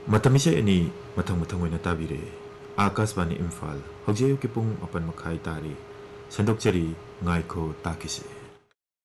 มาทำไม่ใช่อันนี้มาทางวันตาบิเรอากาศบานีอิมฟัลฮกเจยุกิปุงอปันมาขายตารีฉันดกจรีง่ายโคตากิเซ